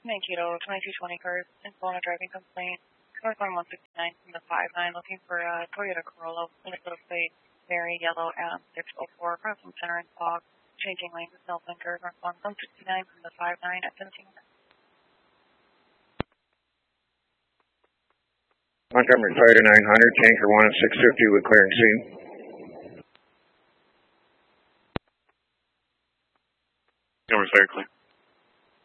Mankato 2220 cars, info on a driving complaint. Northbound 169 from the 59, looking for a Toyota Corolla, Minnesota plate, very yellow, Adam 604, crossing center and fog, changing lanes with no blinker. Northbound 169 from the 59 at 17. Montgomery Toyota 900, tanker 1 at 650 with clearing C. Montgomery Fire clear.